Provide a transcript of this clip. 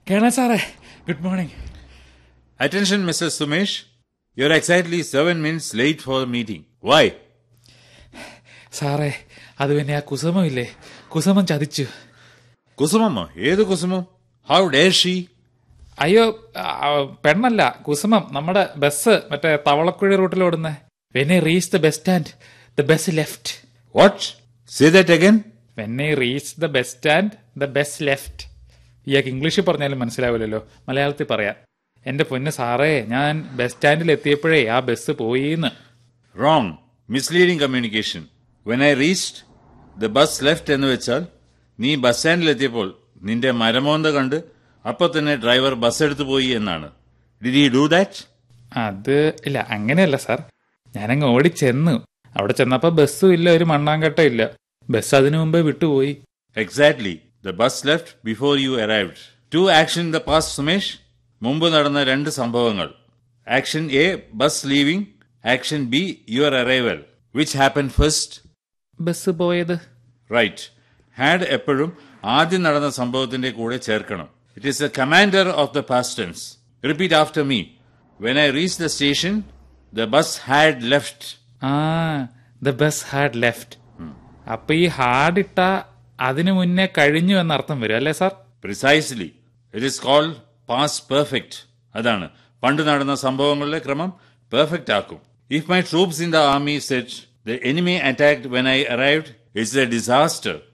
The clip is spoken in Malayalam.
കേണൽ സാറേ, good morning. Attention, Mr. Sumesh. You're exactly 7 minutes late for the meeting. Why? സാറേ, അത് പിന്നെ ആ കുസുമമില്ലേ, കുസുമം ചതിച്ചു. കുസുമമ്മോ? ഏത് കുസുമം? How dare she? അയ്യോ, പെണ്ണല്ല, കുസുമം. നമ്മുടെ ബസ് മറ്റേ തവളക്കുഴി റൂട്ടിൽ ഓടുന്നേ. When I reached the bus stand, the bus left. What? Say that again. When I reached the bus stand, the bus left. ഇയാൾക്ക് ഇംഗ്ലീഷിൽ പറഞ്ഞാലും മനസ്സിലാവില്ലല്ലോ, മലയാളത്തിൽ പറയാം. എന്റെ പൊന്ന് സാറേ, ഞാൻ ബസ് സ്റ്റാൻഡിൽ എത്തിയപ്പോഴേ ആ ബസ് പോയിന്ന്. Wrong. Misleading communication. When I reached, the bus left എന്ന് വെച്ചാൽ നീ ബസ് സ്റ്റാൻഡിൽ എത്തിയപ്പോൾ നിന്റെ മരമോന്ത കണ്ട് അപ്പൊ തന്നെ ഡ്രൈവർ ബസ് എടുത്തു പോയി എന്നാണ്. Did he do that? അത് ഇല്ല, അങ്ങനെയല്ല സാർ. ഞാനങ്ങ് ഓടിച്ചെന്നു. അവിടെ ചെന്നപ്പോ ബസ്സും ഇല്ല, ഒരു മണ്ണാങ്കട്ടം ഇല്ല. ബസ് അതിനു മുമ്പേ വിട്ടുപോയി. Exactly. The bus left before you arrived. Two action in the past, Sumesh. മുമ്പ് നടന്ന 2 സംഭവങ്ങൾ. Action A, bus leaving. Action B, your arrival. Which happened first? Bus പോയത്. Right. Had എപ്പോഴും ആദ്യം നടന്ന സംഭവത്തിന്റെ കൂടെ ചേർക്കണം. It is the commander of the past tense. Repeat after me. When I reached the station, the bus had left. The bus had left. അപ്പൊ ഈ ഹാഡ് ഇട്ട അതിനു മുന്നേ കഴിഞ്ഞു എന്നർത്ഥം വരും അല്ലേ sir? Precisely. It is called past perfect. അതാണ് പണ്ട് നടന്ന സംഭവങ്ങളുടെ ക്രമം പെർഫെക്റ്റ് ആക്കും. If my troops in the army said the enemy attacked when I arrived, it's a disaster.